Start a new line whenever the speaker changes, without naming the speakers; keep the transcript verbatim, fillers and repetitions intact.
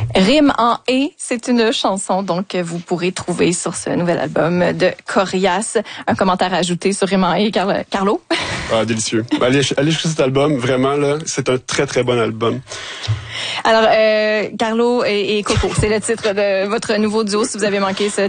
Rime en et, c'est une chanson donc que vous pourrez trouver sur ce nouvel album de Corias. Un commentaire à ajouter sur Rime en et, Car- Carlo?
Ah, délicieux. Allez, allez chercher cet album, vraiment là, c'est un très très bon album.
Alors, euh, Carlo et, et Coco, c'est le titre de votre nouveau duo si vous avez manqué ce